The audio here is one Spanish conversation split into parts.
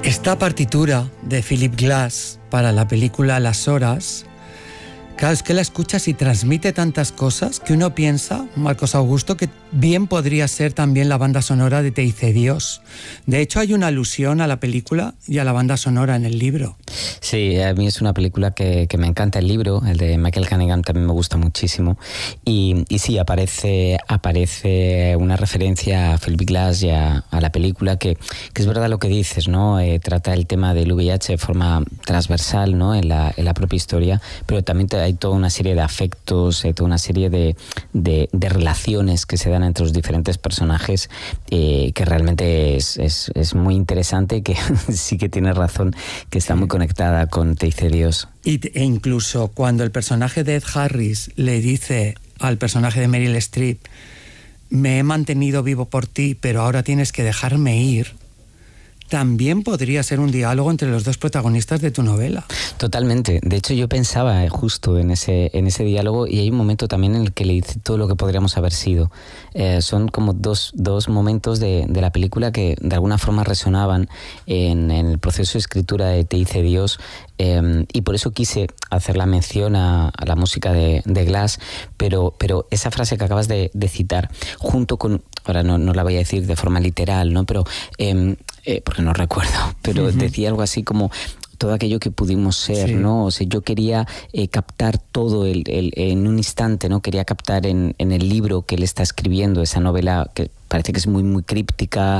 Esta partitura de Philip Glass para la película Las Horas, claro, es que la escuchas y transmite tantas cosas que uno piensa, Marcos Augusto, que bien podría ser también la banda sonora de Te hice Dios. De hecho, hay una alusión a la película y a la banda sonora en el libro. Sí, a mí es una película que me encanta. El libro, el de Michael Hannigan, también me gusta muchísimo. Y sí, aparece una referencia a Philip Glass y a la película, que es verdad lo que dices, ¿no? Trata el tema del VIH de forma transversal, ¿no? en la propia historia, pero también hay toda una serie de afectos, toda una serie de relaciones que se dan entre los diferentes personajes, que realmente es muy interesante, que sí que tienes razón, que está muy conectada con Te hice Dios. E incluso cuando el personaje de Ed Harris le dice al personaje de Meryl Streep: me he mantenido vivo por ti, pero ahora tienes que dejarme ir, también podría ser un diálogo entre los dos protagonistas de tu novela. Totalmente. De hecho, yo pensaba justo en ese diálogo, y hay un momento también en el que le dice todo lo que podríamos haber sido. Son como dos momentos de la película que de alguna forma resonaban en el proceso de escritura de Te hice Dios, y por eso quise hacer la mención a la música de Glass, pero esa frase que acabas de citar, junto con, ahora no la voy a decir de forma literal, ¿no? Pero porque no recuerdo, pero decía algo así como todo aquello que pudimos ser, sí, ¿no? O sea, yo quería captar todo en un instante, ¿no? Quería captar en el libro que él está escribiendo, esa novela que parece que es muy, muy críptica,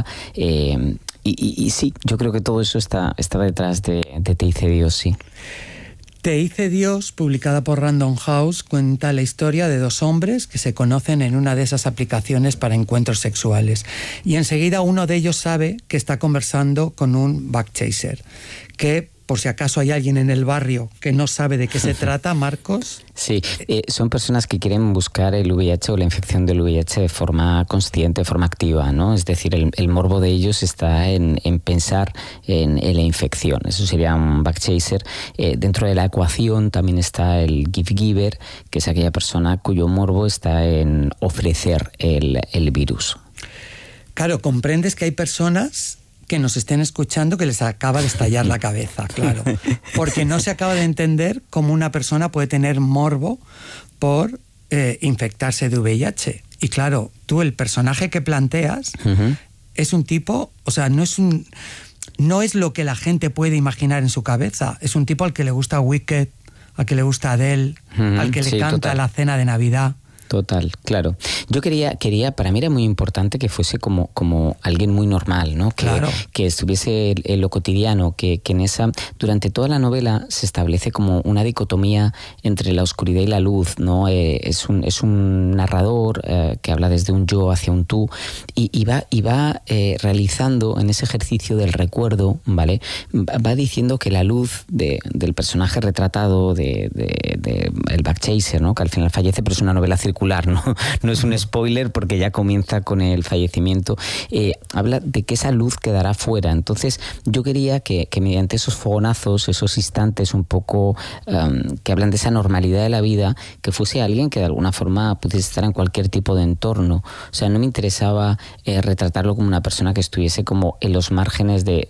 y sí, yo creo que todo eso estaba detrás de Te hice Dios, sí. Te hice Dios, publicada por Random House, cuenta la historia de dos hombres que se conocen en una de esas aplicaciones para encuentros sexuales. Y enseguida uno de ellos sabe que está conversando con un backchaser, que, por si acaso hay alguien en el barrio que no sabe de qué se trata, Marcos. Sí, son personas que quieren buscar el VIH o la infección del VIH de forma consciente, de forma activa, ¿no? Es decir, el morbo de ellos está en pensar en la infección. Eso sería un backchaser. Dentro de la ecuación también está el gift giver, que es aquella persona cuyo morbo está en ofrecer el virus. Claro, comprendes que hay personas que nos estén escuchando que les acaba de estallar la cabeza, claro, porque no se acaba de entender cómo una persona puede tener morbo por infectarse de VIH. Y claro, tú, el personaje que planteas es un tipo, o sea, no es lo que la gente puede imaginar en su cabeza. Es un tipo al que le gusta Wicked, al que le gusta Adele, al que le canta la cena de Navidad. Total, claro. Yo quería, para mí era muy importante que fuese como alguien muy normal, ¿no? Claro. Que estuviese en lo cotidiano, que en durante toda la novela se establece como una dicotomía entre la oscuridad y la luz, ¿no? Es un narrador que habla desde un yo hacia un tú, y va realizando en ese ejercicio del recuerdo, ¿vale? Va diciendo que la luz del personaje retratado de el backchaser, ¿no? Que al final fallece, pero es una novela circular, no es un spoiler porque ya comienza con el fallecimiento. Habla de que esa luz quedará fuera. Entonces yo quería que mediante esos fogonazos, esos instantes un poco que hablan de esa normalidad de la vida, que fuese alguien que de alguna forma pudiese estar en cualquier tipo de entorno. O sea, no me interesaba retratarlo como una persona que estuviese como en los márgenes de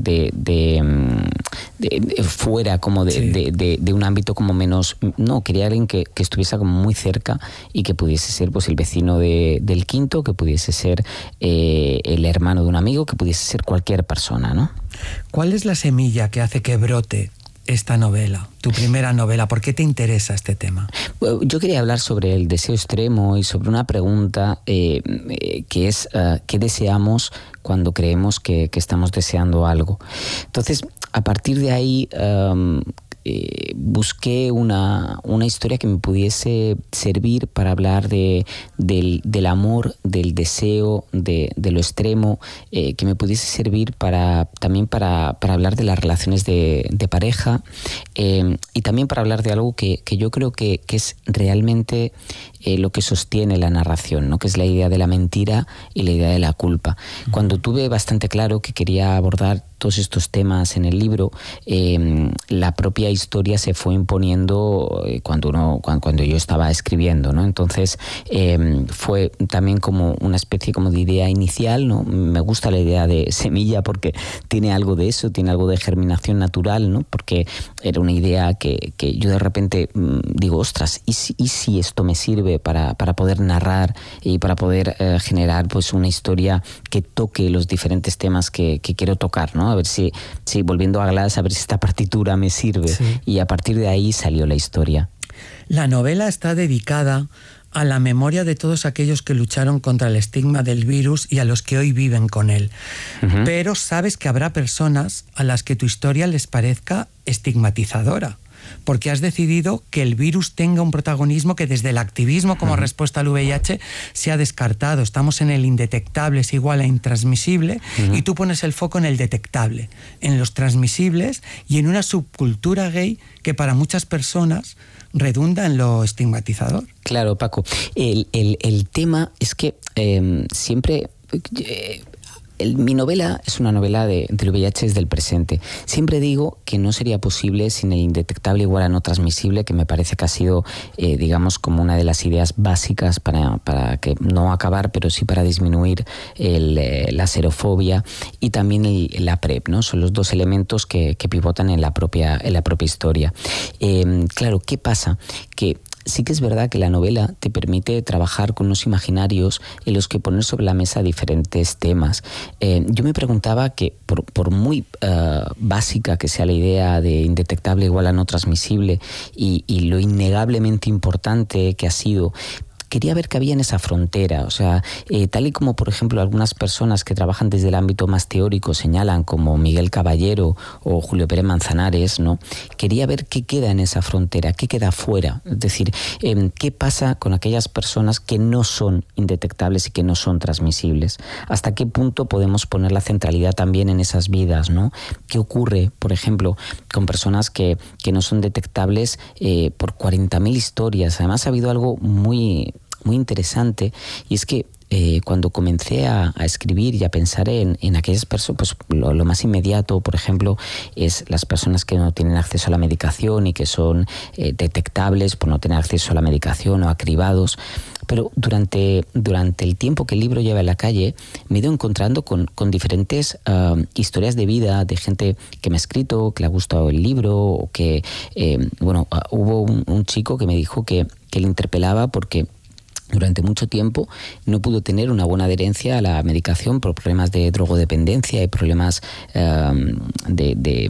fuera, como de un ámbito como menos. No, quería alguien que estuviese como muy cerca, y que pudiese ser pues el vecino del quinto, que pudiese ser el hermano de un amigo, que pudiese ser cualquier persona, ¿no? ¿Cuál es la semilla que hace que brote esta novela, tu primera novela? ¿Por qué te interesa este tema? Yo quería hablar sobre el deseo extremo y sobre una pregunta que es ¿qué deseamos cuando creemos que estamos deseando algo? Entonces, a partir de ahí busqué una historia que me pudiese servir para hablar del amor, del deseo, de lo extremo, que me pudiese servir también para hablar de las relaciones de pareja, y también para hablar de algo que yo creo que es realmente lo que sostiene la narración, ¿no? Que es la idea de la mentira y la idea de la culpa. Cuando tuve bastante claro que quería abordar todos estos temas en el libro, la propia historia se fue imponiendo cuando yo estaba escribiendo, ¿no? Entonces fue también como una especie como de idea inicial, ¿no? Me gusta la idea de semilla porque tiene algo de eso, tiene algo de germinación natural, ¿no? Porque era una idea que yo de repente digo, ostras, ¿y si esto me sirve para poder narrar y para poder generar pues una historia que toque los diferentes temas que quiero tocar, ¿no? A ver si volviendo a Glass, a ver si esta partitura me sirve. Sí. Y a partir de ahí salió la historia. La novela está dedicada a la memoria de todos aquellos que lucharon contra el estigma del virus y a los que hoy viven con él. Uh-huh. Pero sabes que habrá personas a las que tu historia les parezca estigmatizadora, porque has decidido que el virus tenga un protagonismo que desde el activismo como respuesta al VIH se ha descartado. Estamos en el indetectable es igual a intransmisible, y tú pones el foco en el detectable, en los transmisibles y en una subcultura gay que para muchas personas redunda en lo estigmatizador. Claro, Paco. El tema es que siempre... mi novela es una novela del VIH desde el presente. Siempre digo que no sería posible sin el indetectable igual a no transmisible, que me parece que ha sido, digamos, como una de las ideas básicas para que no acabar, pero sí para disminuir la serofobia y también la PrEP, ¿no? Son los dos elementos que pivotan en la propia historia. Claro, ¿qué pasa? Que sí que es verdad que la novela te permite trabajar con unos imaginarios en los que poner sobre la mesa diferentes temas. Yo me preguntaba que, por muy básica que sea la idea de indetectable igual a no transmisible y lo innegablemente importante que ha sido, quería ver qué había en esa frontera. O sea, tal y como, por ejemplo, algunas personas que trabajan desde el ámbito más teórico señalan, como Miguel Caballero o Julio Pérez Manzanares, ¿no? Quería ver qué queda en esa frontera, qué queda fuera. Es decir, qué pasa con aquellas personas que no son indetectables y que no son transmisibles. ¿Hasta qué punto podemos poner la centralidad también en esas vidas, ¿no? ¿Qué ocurre, por ejemplo, con personas que no son detectables por 40.000 historias? Además, ha habido algo muy interesante, y es que cuando comencé a escribir y a pensar en aquellas personas, pues lo más inmediato, por ejemplo, es las personas que no tienen acceso a la medicación y que son detectables por no tener acceso a la medicación o a cribados. Pero durante el tiempo que el libro lleva en la calle, me he ido encontrando con diferentes historias de vida de gente que me ha escrito, que le ha gustado el libro, o que, hubo un chico que me dijo que le interpelaba porque durante mucho tiempo no pudo tener una buena adherencia a la medicación por problemas de drogodependencia y problemas de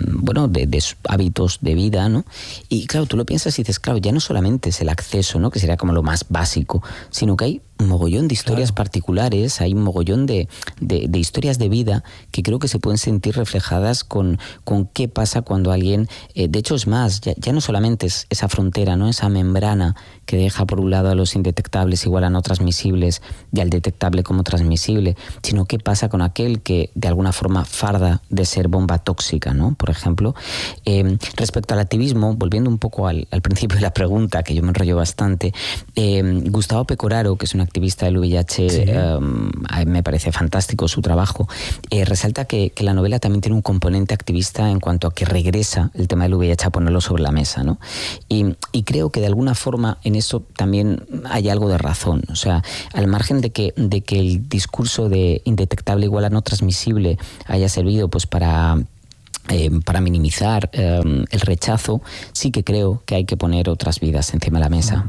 hábitos de vida, ¿no? Y claro, tú lo piensas y dices, claro, ya no solamente es el acceso, ¿no?, que sería como lo más básico, sino que hay un mogollón de historias particulares, hay un mogollón de historias de vida que creo que se pueden sentir reflejadas con qué pasa cuando alguien, de hecho es más, ya no solamente es esa frontera, ¿no?, esa membrana que deja por un lado a los indetectables igual a no transmisibles y al detectable como transmisible, sino qué pasa con aquel que de alguna forma farda de ser bomba tóxica, ¿no? Por ejemplo, respecto al activismo, volviendo un poco al principio de la pregunta, que yo me enrollo bastante, Gustavo Pecoraro, que es un activista del VIH, sí. Me parece fantástico su trabajo, resalta que la novela también tiene un componente activista en cuanto a que regresa el tema del VIH a ponerlo sobre la mesa, ¿no? Y creo que de alguna forma en eso también hay algo de razón. O sea, al margen de que el discurso de indetectable igual a no transmisible haya servido pues para minimizar el rechazo, sí que creo que hay que poner otras vidas encima de la mesa.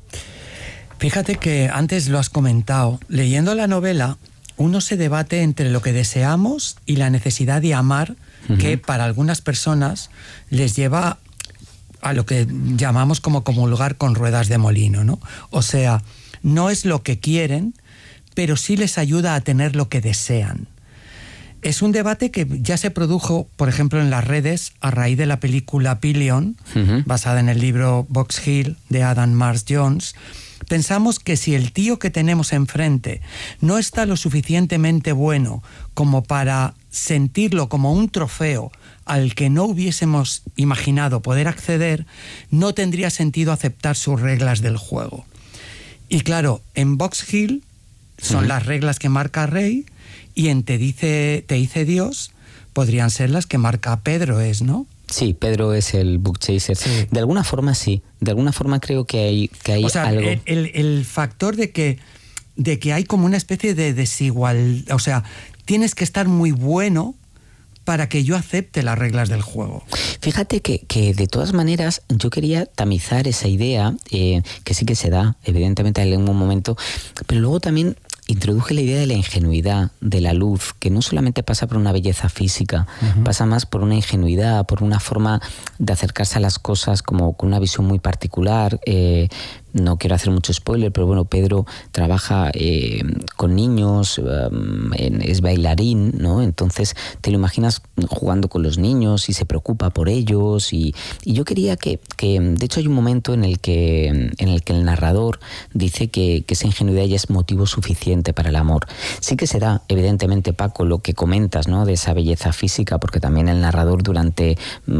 Fíjate que antes lo has comentado. Leyendo la novela, uno se debate entre lo que deseamos y la necesidad de amar, que para algunas personas les lleva a lo que llamamos como comulgar con ruedas de molino, ¿no? O sea, no es lo que quieren, pero sí les ayuda a tener lo que desean. Es un debate que ya se produjo, por ejemplo, en las redes a raíz de la película Pillion, basada en el libro Box Hill de Adam Mars Jones. Pensamos que si el tío que tenemos enfrente no está lo suficientemente bueno como para sentirlo como un trofeo al que no hubiésemos imaginado poder acceder, no tendría sentido aceptar sus reglas del juego. Y claro, en Box Hill son las reglas que marca Rey, y en Te dice Dios, podrían ser las que marca Pedro, ¿no? Sí, Pedro es el book chaser. Sí. De alguna forma sí, de alguna forma creo que hay o sea, algo... El factor de que hay como una especie de desigualdad, o sea, tienes que estar muy bueno para que yo acepte las reglas del juego. Fíjate que de todas maneras yo quería tamizar esa idea, que sí que se da, evidentemente en algún momento, pero luego también introduje la idea de la ingenuidad, de la luz, que no solamente pasa por una belleza física, pasa más por una ingenuidad, por una forma de acercarse a las cosas como con una visión muy particular. No quiero hacer mucho spoiler, pero bueno, Pedro trabaja con niños, es bailarín, ¿no? Entonces te lo imaginas jugando con los niños y se preocupa por ellos y yo quería que de hecho hay un momento en el que el narrador dice que esa ingenuidad ya es motivo suficiente para el amor. Sí que se da, evidentemente, Paco, lo que comentas, ¿no? De esa belleza física, porque también el narrador durante,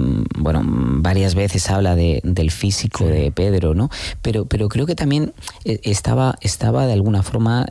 varias veces habla del físico de Pedro, ¿no? Pero creo que también estaba de alguna forma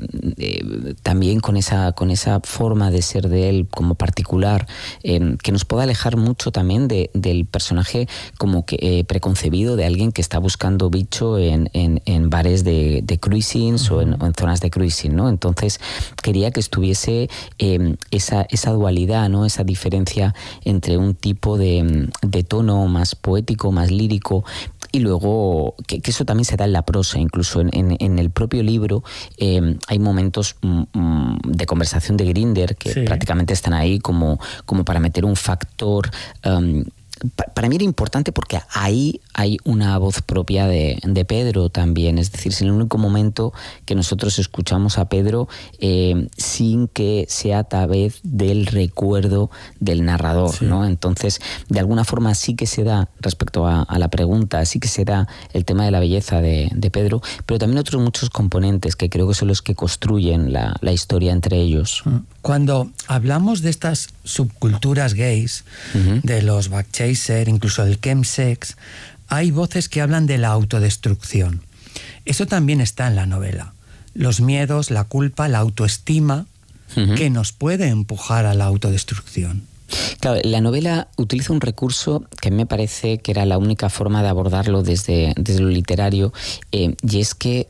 también con esa forma de ser de él como particular, que nos puede alejar mucho también del personaje como que preconcebido de alguien que está buscando bicho en bares de cruisings o en zonas de cruising, ¿no? Entonces quería que estuviese esa dualidad, ¿no? Esa diferencia entre un tipo de tono más poético, más lírico, y luego que eso también se da en la prosa. Incluso en el propio libro hay momentos de conversación de Grinder que prácticamente están ahí como para meter un factor. Para mí era importante porque ahí hay una voz propia de Pedro también. Es decir, es el único momento que nosotros escuchamos a Pedro sin que sea a través del recuerdo del narrador, ¿no? Entonces, de alguna forma sí que se da, respecto a la pregunta, sí que se da el tema de la belleza de Pedro, pero también otros muchos componentes que creo que son los que construyen la historia entre ellos. Cuando hablamos de estas subculturas gays, de los backchaser, incluso del chemsex, hay voces que hablan de la autodestrucción. Eso también está en la novela. Los miedos, la culpa, la autoestima, que nos puede empujar a la autodestrucción. Claro, la novela utiliza un recurso que a mí me parece que era la única forma de abordarlo desde lo literario, y es que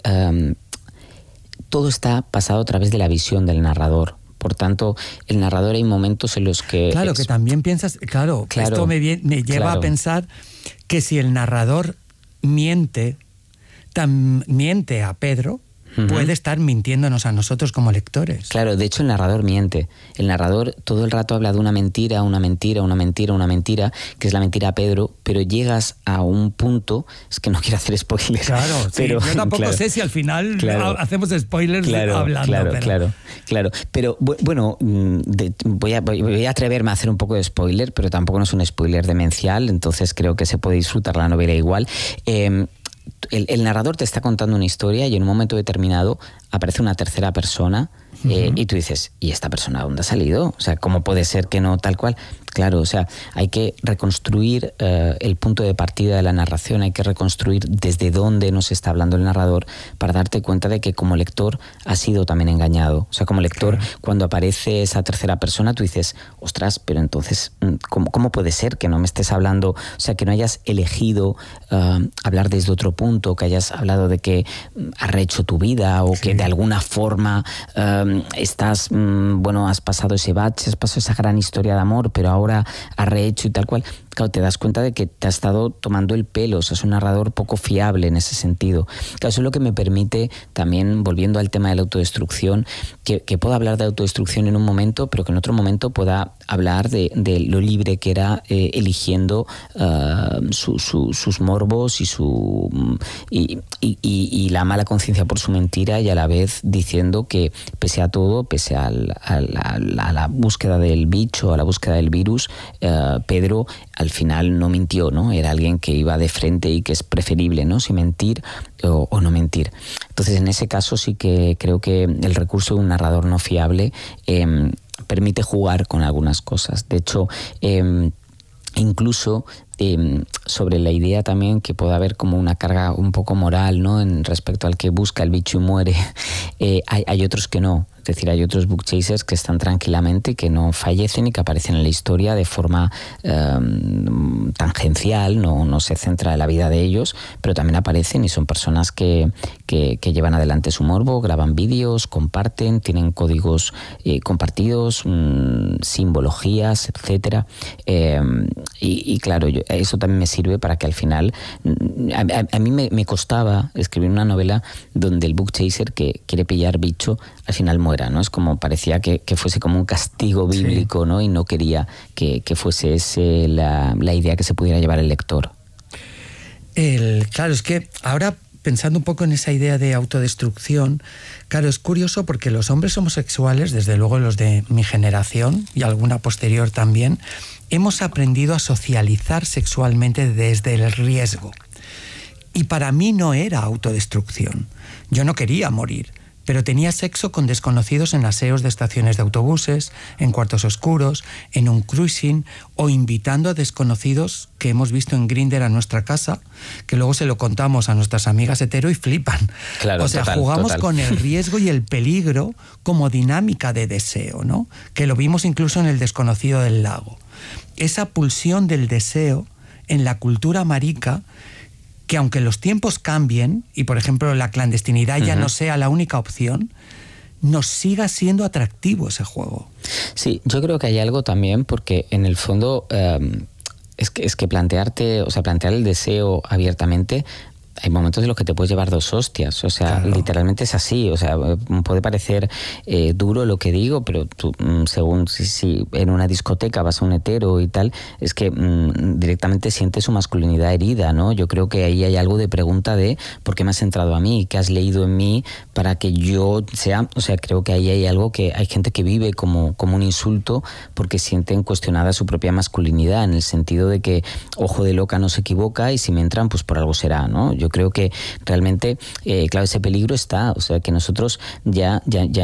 todo está pasado a través de la visión del narrador. Por tanto, el narrador, hay momentos en los que... Claro, que también piensas... Claro, esto me lleva a pensar que si el narrador miente a Pedro, puede estar mintiéndonos a nosotros como lectores. Claro, de hecho el narrador miente. El narrador todo el rato habla de una mentira, que es la mentira a Pedro, pero llegas a un punto, es que no quiero hacer spoilers. Claro, pero, yo tampoco sé si al final hacemos spoilers hablando. Claro. Pero bueno, voy a atreverme a hacer un poco de spoiler, pero tampoco no es un spoiler demencial, entonces creo que se puede disfrutar la novela igual. El narrador te está contando una historia y en un momento determinado aparece una tercera persona y tú dices, ¿y esta persona dónde ha salido? O sea, ¿cómo puede ser que no tal cual? Claro, o sea, hay que reconstruir el punto de partida de la narración, hay que reconstruir desde dónde nos está hablando el narrador para darte cuenta de que como lector has sido también engañado. O sea, como lector, cuando aparece esa tercera persona, tú dices, ostras, pero entonces, ¿cómo puede ser que no me estés hablando? O sea, que no hayas elegido hablar desde otro punto, que hayas hablado de que has rehecho tu vida o que de alguna forma has pasado ese bache, has pasado esa gran historia de amor, pero ahora has rehecho y tal cual. Claro, te das cuenta de que te ha estado tomando el pelo, o sea, es un narrador poco fiable en ese sentido. Claro, eso es lo que me permite también, volviendo al tema de la autodestrucción, que pueda hablar de autodestrucción en un momento, pero que en otro momento pueda hablar de lo libre que era eligiendo sus morbos y la mala conciencia por su mentira, y a la vez diciendo que pese a todo, pese a la búsqueda del bicho, a la búsqueda del virus, Pedro al final no mintió, ¿no? Era alguien que iba de frente y que es preferible, ¿no? Si mentir o no mentir. Entonces, en ese caso sí que creo que el recurso de un narrador no fiable permite jugar con algunas cosas. De hecho, incluso sobre la idea también que puede haber como una carga un poco moral, ¿no? En respecto al que busca el bicho y muere, hay otros que no. decir, hay otros book chasers que están tranquilamente y que no fallecen y que aparecen en la historia de forma tangencial, no se centra en la vida de ellos, pero también aparecen y son personas que llevan adelante su morbo, graban vídeos, comparten, tienen códigos compartidos, simbologías, etcétera. Y claro, eso también me sirve para que al final, a mí me costaba escribir una novela donde el book chaser que quiere pillar bicho al final muera, ¿no? Es como parecía que fuese como un castigo bíblico, sí, ¿no? Y no quería que fuese ese la idea que se pudiera llevar el lector. Claro, es que ahora, pensando un poco en esa idea de autodestrucción, claro, es curioso porque los hombres homosexuales, desde luego los de mi generación y alguna posterior también, hemos aprendido a socializar sexualmente desde el riesgo. Y para mí no era autodestrucción. Yo no quería morir, pero tenía sexo con desconocidos en aseos de estaciones de autobuses, en cuartos oscuros, en un cruising o invitando a desconocidos que hemos visto en Grindr a nuestra casa, que luego se lo contamos a nuestras amigas hetero y flipan. Claro, o sea, jugamos con el riesgo y el peligro como dinámica de deseo, ¿no? Que lo vimos incluso en El desconocido del lago. Esa pulsión del deseo en la cultura marica, que aunque los tiempos cambien y, por ejemplo, la clandestinidad ya no sea la única opción, nos siga siendo atractivo ese juego. Sí, yo creo que hay algo también porque en el fondo es que plantear el deseo abiertamente, hay momentos en los que te puedes llevar 2 hostias, o sea, claro, literalmente es así, o sea, puede parecer duro lo que digo, pero tú, según si en una discoteca vas a un hetero y tal, es que directamente sientes su masculinidad herida, ¿no? Yo creo que ahí hay algo de pregunta de ¿por qué me has entrado a mí? ¿Qué has leído en mí para que yo sea? O sea, creo que ahí hay algo que hay gente que vive como un insulto porque sienten cuestionada su propia masculinidad, en el sentido de que ojo de loca no se equivoca y si me entran, pues por algo será, ¿no? Yo creo que realmente, claro, ese peligro está, o sea, que nosotros ya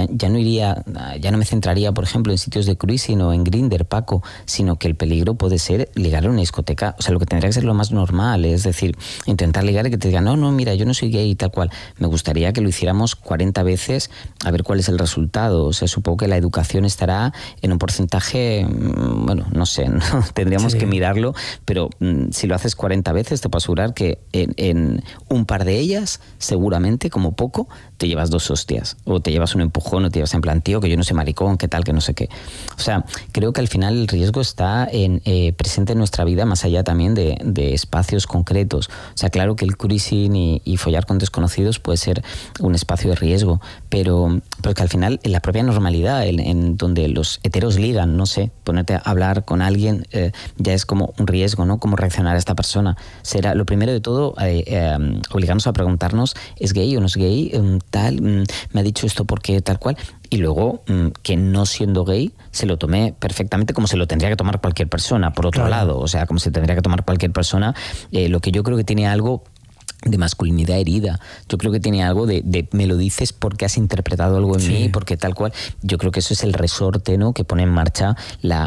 no me centraría, por ejemplo, en sitios de cruising o en Grindr, Paco, sino que el peligro puede ser ligar en una discoteca, o sea, lo que tendría que ser lo más normal, es decir, intentar ligar y que te digan, no, mira, yo no soy gay y tal cual. Me gustaría que lo hiciéramos 40 veces a ver cuál es el resultado, o sea, supongo que la educación estará en un porcentaje, bueno, no sé, ¿no? Tendríamos que mirarlo, pero si lo haces 40 veces, te puedo asegurar que en un par de ellas, seguramente, como poco, te llevas 2 hostias, o te llevas un empujón, o te llevas en plan, tío, que yo no sé maricón, qué tal, que no sé qué. O sea, creo que al final el riesgo está presente en nuestra vida, más allá también de espacios concretos. O sea, claro que el cruising y follar con desconocidos puede ser un espacio de riesgo, pero que al final, en la propia normalidad, en donde los heteros ligan, no sé, ponerte a hablar con alguien ya es como un riesgo, ¿no? Cómo reaccionar a esta persona. Será, lo primero de todo, obligarnos a preguntarnos, ¿es gay o no es gay? Tal, me ha dicho esto porque tal cual. Y luego, que no siendo gay, se lo tomé perfectamente como se lo tendría que tomar cualquier persona, por otro lado. O sea, como se tendría que tomar cualquier persona. Lo que yo creo que tiene algo de masculinidad herida. Yo creo que tiene algo de me lo dices porque has interpretado algo en mí, porque tal cual. Yo creo que eso es el resorte, ¿no?, que pone en marcha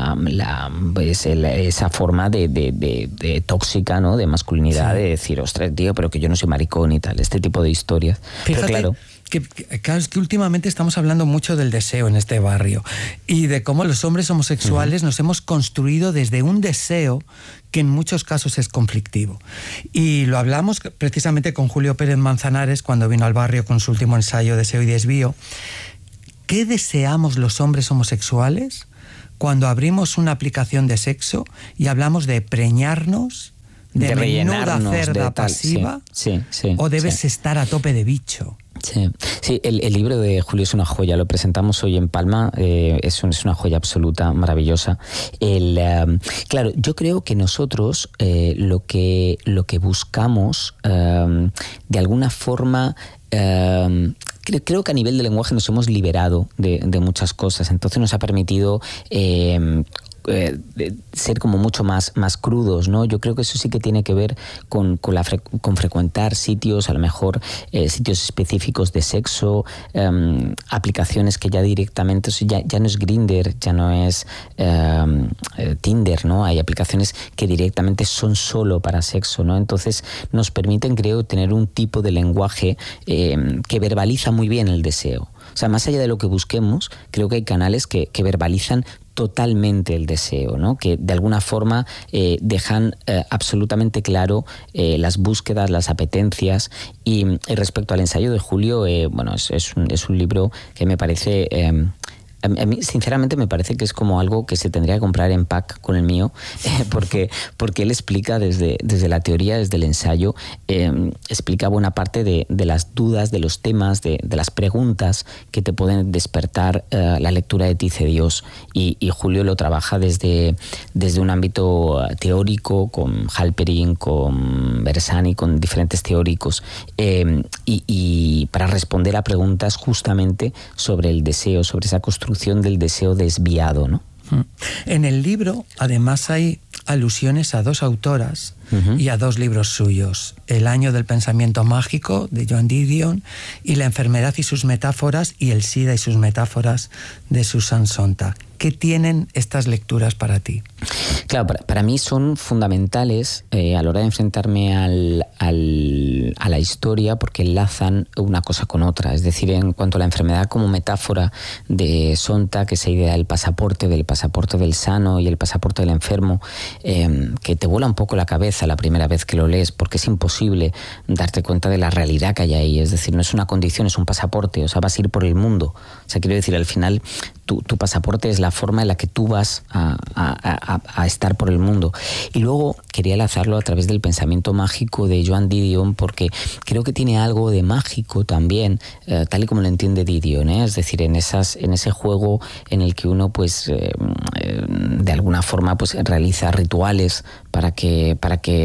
esa forma de tóxica, ¿no?, de masculinidad, de decir, ostras, tío, pero que yo no soy maricón y tal, este tipo de historias. Fíjate, pero claro, claro, es que últimamente estamos hablando mucho del deseo en este barrio y de cómo los hombres homosexuales nos hemos construido desde un deseo que en muchos casos es conflictivo. Y lo hablamos precisamente con Julio Pérez Manzanares cuando vino al barrio con su último ensayo, Deseo y Desvío. ¿Qué deseamos los hombres homosexuales cuando abrimos una aplicación de sexo y hablamos de preñarnos, de menuda cerda pasiva, o debes estar a tope de bicho? Sí, el libro de Julio es una joya, lo presentamos hoy en Palma, es una joya absoluta, maravillosa. Claro, yo creo que nosotros lo que buscamos, de alguna forma, creo que a nivel de lenguaje nos hemos liberado de muchas cosas, entonces nos ha permitido ser como mucho más crudos, ¿no? Yo creo que eso sí que tiene que ver con frecuentar sitios, a lo mejor sitios específicos de sexo, aplicaciones que ya directamente, ya no es Grindr, ya no es Tinder, ¿no? Hay aplicaciones que directamente son solo para sexo, ¿no? Entonces nos permiten, creo, tener un tipo de lenguaje que verbaliza muy bien el deseo. O O sea, más allá de lo que busquemos, creo que hay canales que verbalizan totalmente el deseo, ¿no? Que de alguna forma dejan absolutamente claro las búsquedas, las apetencias. Y respecto al ensayo de Julio, bueno, es un libro que me parece... a mí, sinceramente, me parece que es como algo que se tendría que comprar en pack con el mío, porque él explica desde la teoría, desde el ensayo, explica buena parte de las dudas, de los temas, de las preguntas que te pueden despertar la lectura de Dice Dios. Y Julio lo trabaja desde un ámbito teórico, con Halperin, con Bersani, con diferentes teóricos, y para responder a preguntas justamente sobre el deseo, sobre esa construcción del deseo desviado, ¿no? En el libro, además, hay alusiones a dos autoras y a dos libros suyos: El año del pensamiento mágico, de Joan Didion, y La enfermedad y sus metáforas, y El SIDA y sus metáforas, de Susan Sontag. ¿Qué tienen estas lecturas para ti? Claro, para mí son fundamentales a la hora de enfrentarme a la historia, porque enlazan una cosa con otra. Es decir, en cuanto a la enfermedad como metáfora de Sontag, esa idea del pasaporte del sano y el pasaporte del enfermo, que te vuela un poco la cabeza la primera vez que lo lees, porque es imposible darte cuenta de la realidad que hay ahí. Es decir, no es una condición, es un pasaporte. O sea, vas a ir por el mundo. O sea, quiero decir, al final tu pasaporte es la forma en la que tú vas a estar por el mundo. Y luego quería enlazarlo a través del pensamiento mágico de Joan Didion, porque creo que tiene algo de mágico también, tal y como lo entiende Didion, es decir, en ese juego en el que uno pues de alguna forma pues realiza rituales para que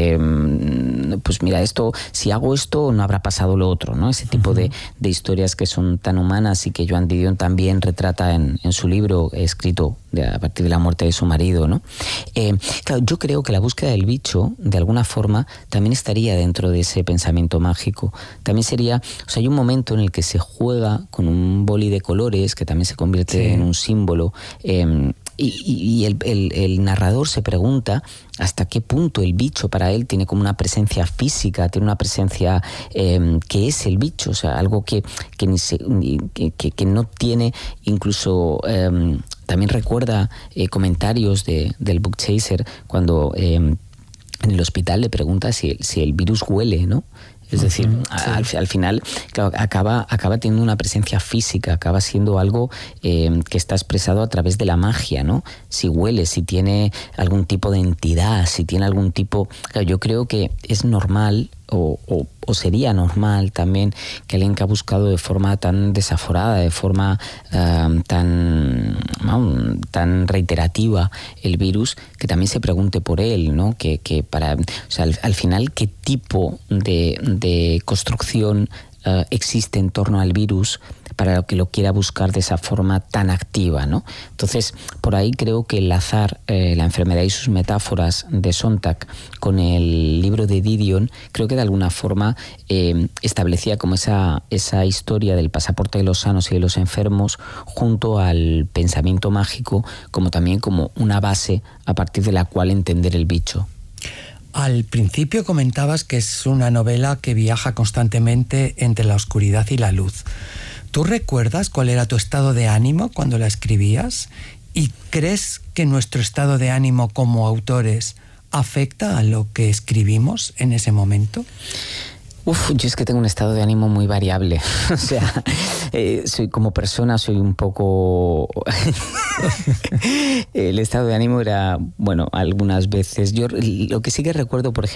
pues mira, esto, si hago esto no habrá pasado lo otro, ¿no? Ese tipo de historias que son tan humanas y que Joan Didion también retrata en su libro escrito a partir de la muerte de su marido, ¿no? Claro, yo creo que la búsqueda del bicho, de alguna forma, también estaría dentro de ese pensamiento mágico. También sería, o sea, hay un momento en el que se juega con un boli de colores que también se convierte en un símbolo, y el narrador se pregunta hasta qué punto el bicho para él tiene como una presencia física, tiene una presencia que es el bicho, o sea, algo que no tiene, incluso también recuerda comentarios del Book Chaser cuando en el hospital le pregunta si el virus huele, ¿no? Es decir, al final, claro, acaba teniendo una presencia física, acaba siendo algo que está expresado a través de la magia, ¿no? Si huele, si tiene algún tipo de entidad, si tiene algún tipo... Claro, yo creo que es normal o sería normal también que alguien que ha buscado de forma tan desaforada, de forma tan reiterativa el virus, que también se pregunte por él, ¿no? Que para, o sea, al final, ¿qué tipo de construcción existe en torno al virus para que lo quiera buscar de esa forma tan activa, ¿no? Entonces, por ahí creo que enlazar la enfermedad y sus metáforas de Sontag con el libro de Didion, creo que de alguna forma establecía como esa historia del pasaporte de los sanos y de los enfermos junto al pensamiento mágico, como también como una base a partir de la cual entender el bicho. Al principio comentabas que es una novela que viaja constantemente entre la oscuridad y la luz. ¿Tú recuerdas cuál era tu estado de ánimo cuando la escribías? ¿Y crees que nuestro estado de ánimo como autores afecta a lo que escribimos en ese momento? Yo es que tengo un estado de ánimo muy variable. O sea, soy como persona, soy un poco... El estado de ánimo era, bueno, algunas veces... Yo lo que sí que recuerdo, por ejemplo,